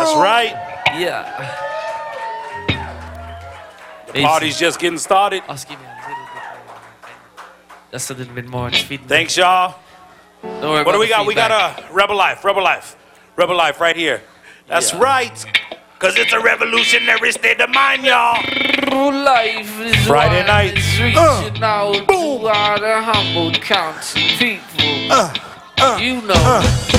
That's right. Yeah. The party's just getting started. Just give me a little bit more. Just a little bit more. Thanks, y'all. What do we got? We got a Rebel Life right here. That's right. Cause it's a revolutionary state of mind, y'all. Life is Friday nights. Reaching out to all the humble county people. You know.